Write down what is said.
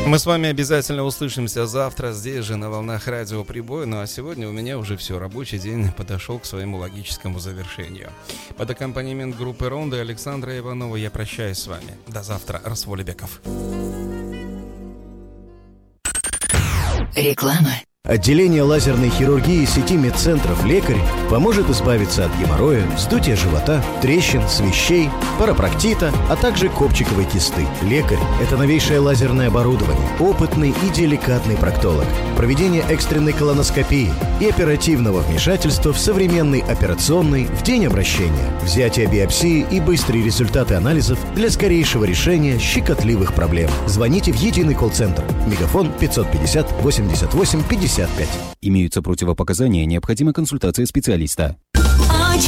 Мы с вами обязательно услышимся завтра здесь же на волнах радио Прибой. Ну а сегодня у меня уже все, рабочий день подошел к своему логическому завершению. Под аккомпанемент группы Ронды Александра Иванова я прощаюсь с вами. До завтра. Расволи Беков. Реклама. Отделение лазерной хирургии сети медцентров «Лекарь» поможет избавиться от геморроя, вздутия живота, трещин, свищей, парапроктита, а также копчиковой кисты. «Лекарь» — это новейшее лазерное оборудование, опытный и деликатный проктолог, проведение экстренной колоноскопии и оперативного вмешательства в современный операционный в день обращения, взятие биопсии и быстрые результаты анализов для скорейшего решения щекотливых проблем. Звоните в единый колл-центр. Мегафон 550 88 55. Имеются противопоказания, необходима консультация специалиста.